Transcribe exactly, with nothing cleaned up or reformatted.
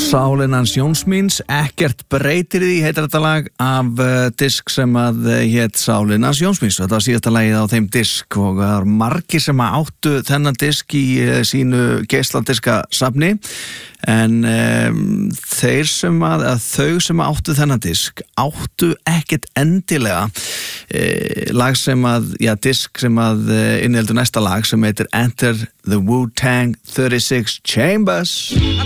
Sálin hans Jóns míns, ekkert breytir því, heitir þetta lag af uh, disk sem að uh, hét Sálin hans Jóns míns. Þetta var síðasta lagið á þeim disk og það er margir sem áttu þennan disk í uh, sínu geisladiska safni, en um, þeir sem að, að þau sem áttu þennan disk áttu ekkert endilega uh, lag sem að, já, disk sem að uh, inniheldur næsta lag sem heitir Enter the Wu-Tang thirty-six Chambers.